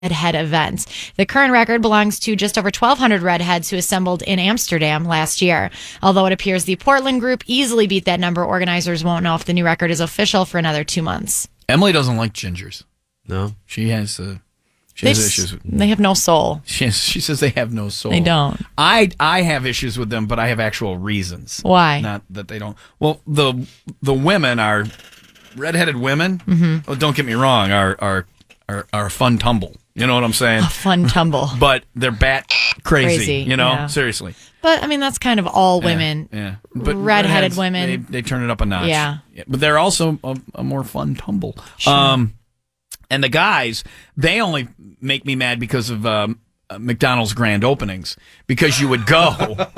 Redhead event. The current record belongs to just over 1,200 redheads who assembled in Amsterdam last year. Although it appears the Portland group easily beat that number, organizers won't know if the new record is official for another 2 months. Emily doesn't like gingers. No, She has issues. They have no soul. She says they have no soul. They don't. I have issues with them, but I have actual reasons. Why? Not that they don't. Well, the women are redheaded women. Mm-hmm. Oh, don't get me wrong. Are a fun tumble. You know what I'm saying? A fun tumble. But they're bat crazy. You know, yeah. seriously. But I mean, that's kind of all women. Yeah. But Redheaded redheads, women. They turn it up a notch. Yeah. But they're also a more fun tumble. Sure. And the guys, they only make me mad because of McDonald's grand openings. Because you would go.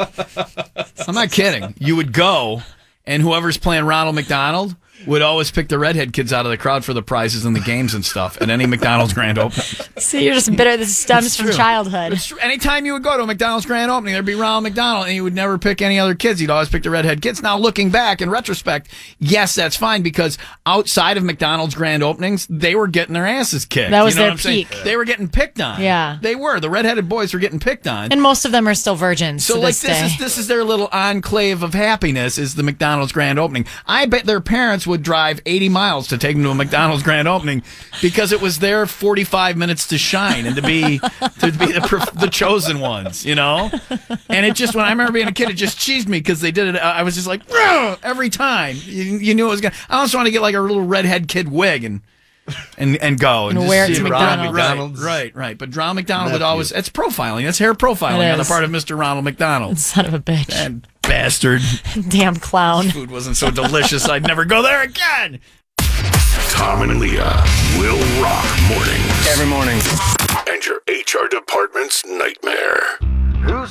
I'm not kidding. You would go, and whoever's playing Ronald McDonald would always pick the redhead kids out of the crowd for the prizes and the games and stuff at any McDonald's grand opening. See, you're just bitter. This stems from childhood. It's true. Anytime you would go to a McDonald's grand opening, there'd be Ronald McDonald, and you would never pick any other kids. You'd always pick the redhead kids. Now, looking back in retrospect, yes, that's fine, because outside of McDonald's grand openings, they were getting their asses kicked. That was you know their what I'm saying? peak. They were getting picked on. Yeah. They were. The redheaded boys were getting picked on. And most of them are still virgins. So, to like, this day. this is their little enclave of happiness, is the McDonald's grand opening. I bet their parents would drive 80 miles to take them to a McDonald's grand opening, because it was their 45 minutes to shine and to be the chosen ones, you know? And it just, when I remember being a kid, it just cheesed me, because they did it. I was just like, every time. You knew it was going to. I almost wanted to get like a little redhead kid wig and go and And just wear it see to McDonald's. Right. But Ronald McDonald would always, it's profiling. That's hair profiling on the part of Mr. Ronald McDonald. Son of a bitch. And bastard. Damn clown. Food wasn't so delicious, I'd never go there again. Tom and Leah will rock mornings. every morning. And your HR department's nightmare. Who's